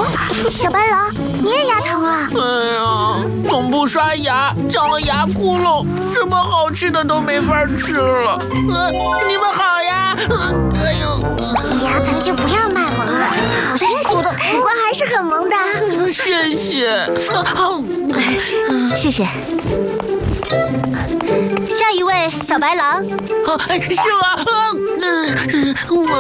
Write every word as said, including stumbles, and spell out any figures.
小白狼，你也牙疼啊？ 哎呀，总不刷牙，长了牙窟窿，什么好吃的都没法吃了。呃，你们好呀。呃、哎呦， 牙疼就不要卖萌了，好辛苦的，不过还是很萌的。 谢谢。 谢谢。下一位，小白狼。 是我。呃，我。